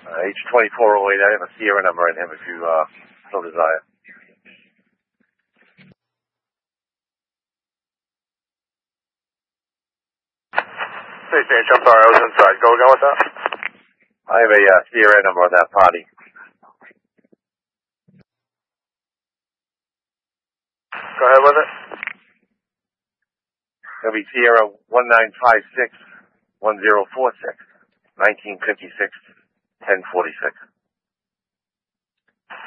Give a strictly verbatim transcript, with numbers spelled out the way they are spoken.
Uh, H twenty-four oh eight, I have a Sierra number in him if you uh, so desire. Hey, Sage, I'm sorry, I was inside. Go again with that? I have a uh, Sierra number on that party. Go ahead with it. It'll be Sierra one nine five six one zero four six, nineteen fifty-six, ten forty-six.